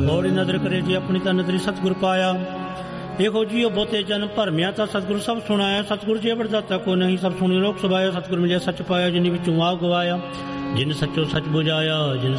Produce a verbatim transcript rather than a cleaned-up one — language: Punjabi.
ਔਰ ਨਦਰ ਕਰੇ ਜੀ ਆਪਣੀ ਤਾਂ ਨਦਰੀ ਸਤਿਗੁਰ ਪਾਇਆ। ਇਹੋ ਜੀਓ ਬਹੁਤੇ ਜਨ ਭਰਮਿਆ ਤਾਂ ਸਤਿਗੁਰ ਸਭ ਸੁਣਾਇਆ। ਸਤਿਗੁਰ ਜੀ ਵਰਦਾਤਾ ਕੋ ਨਹੀਂ ਸਭ ਸੁਣੀ ਲੋਕ ਸੁਭਾਇਆ। ਸਤਿਗੁਰ ਮਿਲਿਆ ਸੱਚ ਪਾਇਆ ਜਿਨੀ ਵਿੱਚੋਂ ਆਪ ਗਵਾਇਆ। ਜਿਨ ਸੱਚੋ ਸੱਚ ਬੁਝਾਇਆ ਜਿਨ